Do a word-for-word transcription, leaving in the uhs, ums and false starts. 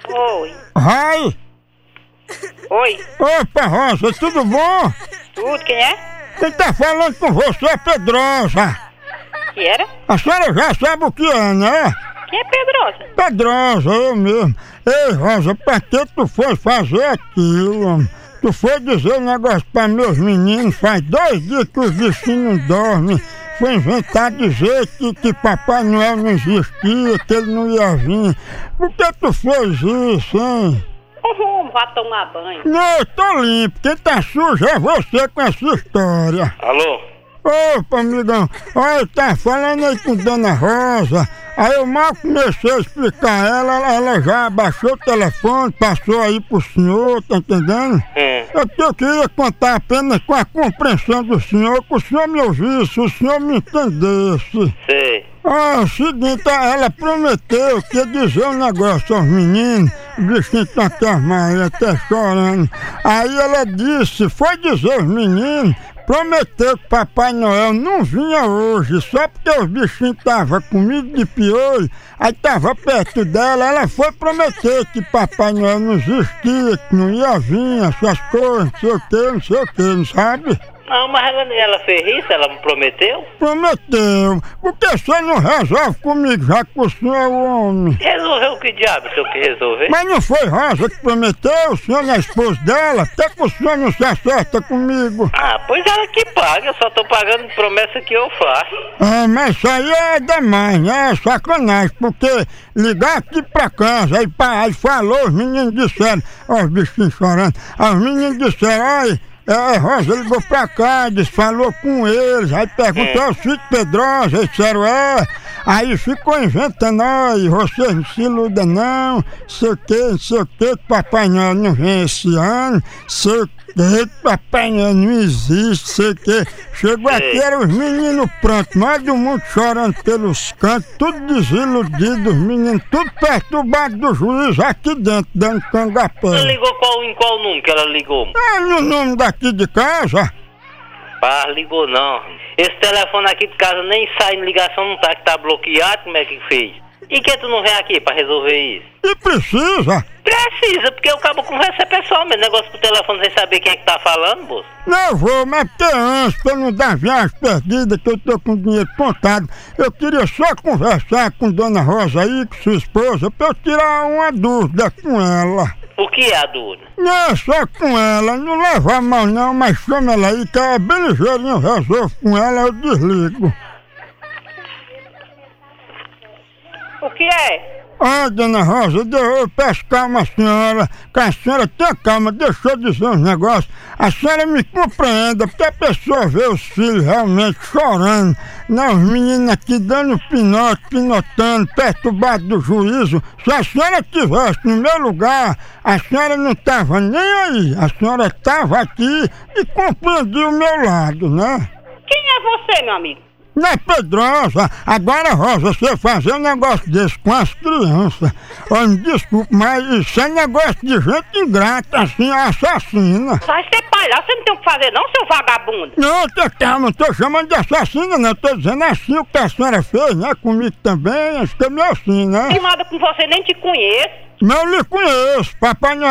Oi. Vai! Oi. Opa, Rosa, tudo bom? Tudo, quem é? Quem tá falando com você é Pedrosa. Que era? A senhora já sabe o que é, né? Quem é Pedrosa? Pedrosa, eu mesmo. Ei, Rosa, pra que tu foi fazer aquilo? Tu foi dizer um negócio pra meus meninos, faz dois dias que os bichinhos não dormem. Foi inventar dizer que, que Papai Noel não existia, que ele não ia vir. Por que tu fez isso, hein? Uhum, vá tomar banho. Não, eu tô limpo. Quem tá sujo é você com essa história. Alô? Opa, amigão. Olha, tá falando aí com Dona Rosa. Aí eu mal comecei a explicar ela, ela, ela já abaixou o telefone, passou aí pro senhor, tá entendendo? Hum. Eu, eu queria contar apenas com a compreensão do senhor, que o senhor me ouvisse, o senhor me entendesse. Sei. Ah, é o seguinte, ela prometeu que ia dizer um negócio aos meninos, os bichinhos estão aqui armados, até chorando. Aí ela disse, foi dizer aos meninos, prometeu que Papai Noel não vinha hoje, só porque os bichinhos estavam comido de piolho, aí estava perto dela, ela foi prometer que Papai Noel não existia, que não ia vir, essas coisas, não sei o que, não sei o que, não sabe? Não, mas ela, ela fez isso? Ela me prometeu? Prometeu. Por que você não resolve comigo, já que o senhor é o homem? Resolveu que diabo se eu que resolver? Mas não foi Rosa que prometeu? O senhor não é esposo dela? Até que o senhor não se acerta comigo. Ah, pois ela que paga, eu só tô pagando promessa que eu faço. Ah, mas isso aí é demais, né? É sacanagem, porque ligar aqui pra casa, aí, pá, aí falou, os meninos disseram, ó os bichinhos chorando, aí os meninos disseram, olha, é, Rosa ligou pra cá, disse, falou com eles, aí perguntou ao filho Pedrosa, eles disseram, é, aí ficou inventando, olha, vocês não se iludam não, sei o que, não sei o que, Papai Noel não vem esse ano, sei o que, Papai Noel não existe, sei o que, chegou aqui, eram os meninos prontos, mais do mundo chorando pelos cantos, tudo desiludido, os meninos, tudo perturbado do juiz aqui dentro, dando cangapé. Ela ligou qual, em qual número que ela ligou? É no nome daqui de casa. Ah, ligou não. Esse telefone aqui de casa nem sai em ligação, não tá, que tá bloqueado, como é que fez? E que tu não vem aqui pra resolver isso? E precisa. Precisa, porque eu acabo conversa pessoal, meu negócio pro telefone sem saber quem é que tá falando, moço. Não vou, mas porque antes, pra não dar viagem perdida, que eu tô com dinheiro contado, eu queria só conversar com Dona Rosa aí, com sua esposa, pra eu tirar uma dúvida com ela. O que é a dúvida? Não é só com ela, não leva a mal não, mas chama ela aí, que é bem ligeirinho, resolvo com ela, eu desligo. O que é? Ah, Dona Rosa, eu peço calma a senhora, que a senhora tenha calma, deixa eu dizer uns negócios. A senhora me compreenda, porque a pessoa vê os filhos realmente chorando, né? Os meninos aqui dando pinote, pinotando, perturbados do juízo. Se a senhora estivesse no meu lugar, a senhora não estava nem aí, a senhora estava aqui e compreendia o meu lado, né? Quem é você, meu amigo? Não é Pedrosa, agora Rosa, você fazer um negócio desse com as crianças, olha, me desculpe, mas isso é negócio de gente ingrata, assim, assassina. Vai ser palhaço, você não tem o que fazer não, seu vagabundo. Não, tô, calma, não tô chamando de assassina, não, tô dizendo assim o que a senhora fez, né, comigo também, acho que é meio assim, né? Não nada com você, nem te conheço. Não lhe conheço, Papai Noel